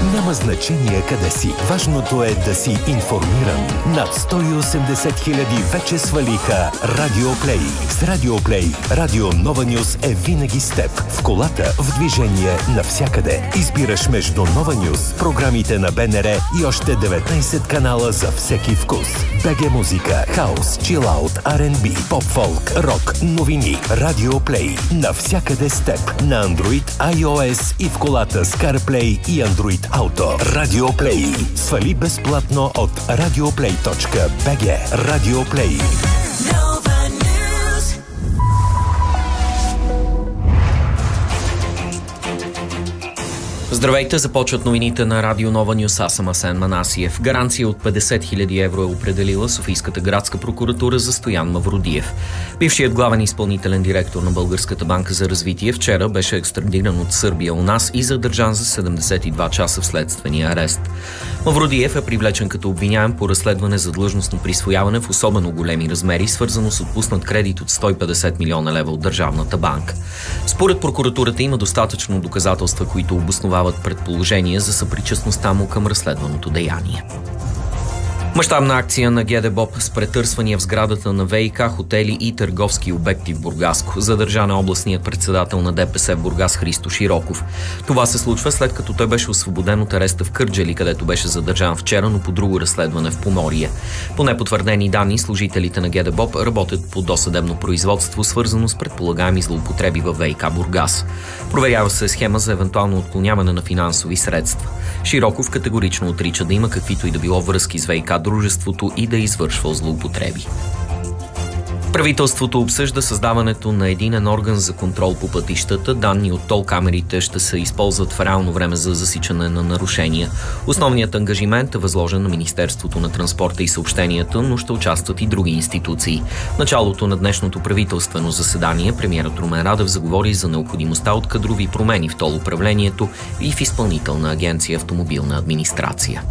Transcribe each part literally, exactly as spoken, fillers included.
Няма значение къде си. Важното е да си информиран. Над сто и осемдесет хиляди вече свалиха Радиоплей. С Радиоплей Радио Нова Нюс е винаги с теб. В колата, в движение, навсякъде. Избираш между Нова Нюс, програмите на БНР и още деветнайсет канала за всеки вкус. БГ музика, хаус, чилаут, Ар енд Би, поп-фолк, рок, новини. Радиоплей. Навсякъде с теб. На Android, iOS и в колата с CarPlay и Android Auto. Радиоплей. Свали безплатно от радиоплей точка би джи. Радиоплей. Здравейте, започват новините на Радио Нова Нюс. Аз съм Асен Манасиев. Гаранция от петдесет хиляди евро е определила Софийската градска прокуратура за Стоян Мавродиев. Бившият главен изпълнителен директор на Българската банка за развитие вчера беше екстрадиран от Сърбия у нас и задържан за седемдесет и два часа в следствения арест. Мавродиев е привлечен като обвиняем по разследване за длъжностно присвояване в особено големи размери, свързано с отпуснат кредит от сто и петдесет милиона лева от Държавната банка. Според прокуратурата има достатъчно доказателства, които обосновават предположение за съпричастността му към разследваното деяние. Мащабна акция на ГДБОП с претърсвания в сградата на ВиК, хотели и търговски обекти в Бургаско. Задържан е областният председател на ДПС в Бургас Христо Широков. Това се случва след като той беше освободен от ареста в Кърджали, където беше задържан вчера, но по друго разследване в Поморие. По непотвърдени данни, служителите на ГДБОП работят по досъдебно производство, свързано с предполагаеми злоупотреби във ВиК Бургас. Проверява се схема за евентуално отклоняване на финансови средства. Широков категорично отрича да има каквито и да било връзки с ВиК дружеството и да извършва злоупотреби. Правителството обсъжда създаването на единен орган за контрол по пътищата. Данни от тол камерите ще се използват в реално време за засичане на нарушения. Основният ангажимент е възложен на Министерството на транспорта и съобщенията, но ще участват и други институции. В началото на днешното правителствено заседание премиерът Румен Радев заговори за необходимостта от кадрови промени в тол управлението и в Изпълнителна агенция автомобилна администрация.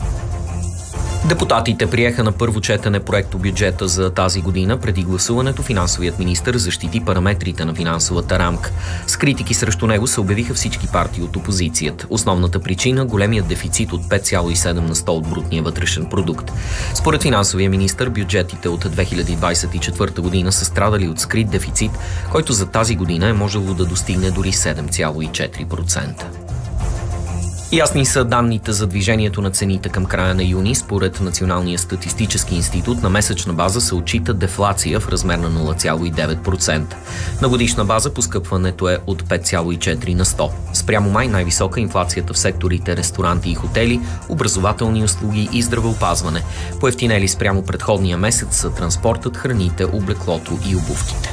Депутатите приеха на първо четене проектобюджета за тази година. Преди гласуването финансовият министър защити параметрите на финансовата рамка. С критики срещу него се обявиха всички партии от опозицията. Основната причина – големият дефицит от пет цяло и седем на сто от брутния вътрешен продукт. Според финансовия министър, бюджетите от две хиляди двадесет и четвърта година са страдали от скрит дефицит, който за тази година е можело да достигне дори седем цяло и четири процента. Ясни са данните за движението на цените към края на юни. Според Националния статистически институт на месечна база се отчита дефлация в размер на нула цяло и девет процента. На годишна база поскъпването е от пет цяло и четири на сто. Спрямо май най-висока инфлацията в секторите ресторанти и хотели, образователни услуги и здравеопазване. Поевтинели спрямо предходния месец са транспортът, храните, облеклото и обувките.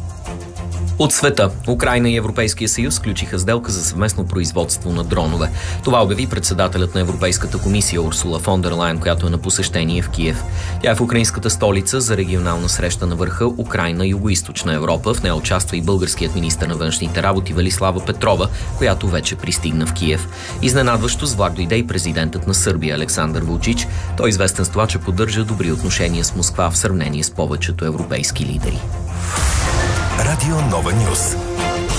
От света, Украйна и Европейския съюз сключиха сделка за съвместно производство на дронове. Това обяви председателят на Европейската комисия Урсула фон дер Лайен, която е на посещение в Киев. Тя е в украинската столица за регионална среща на върха Украйна и Югоизточна Европа. В нея участва и българският министър на външните работи Велислава Петрова, която вече пристигна в Киев. Изненадващо с влак дойде и президентът на Сърбия Александър Вучич. Той е известен с това, че поддържа добри отношения с Москва в сравнение с повечето европейски лидери. Радио Нова Нюс.